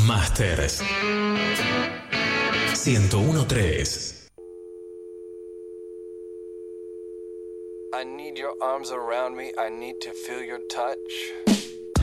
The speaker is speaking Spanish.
Masters 101.3. I need your arms around me. I need to feel your touch.